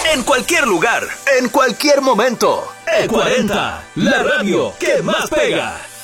En cualquier lugar, en cualquier momento. E40, la radio que más pega.